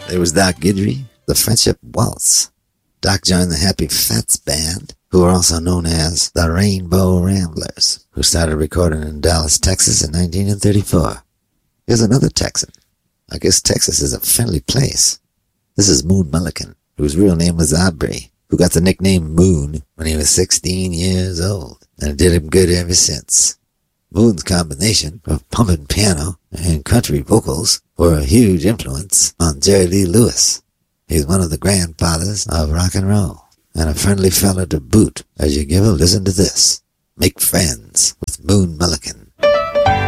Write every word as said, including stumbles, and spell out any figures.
There was Doc Guidry, the Friendship Waltz. Doc joined the Happy Fats Band, who were also known as the Rainbow Ramblers, who started recording in Dallas, Texas in nineteen thirty-four. Here's another Texan. I guess Texas is a friendly place. This is Moon Mullican, whose real name was Aubrey, who got the nickname Moon when he was sixteen years old, and it did him good ever since. Moon's combination of pumping piano and country vocals were a huge influence on Jerry Lee Lewis. He's one of the grandfathers of rock and roll, and a friendly fella to boot as you give a listen to this. Make friends with Moon Mullican.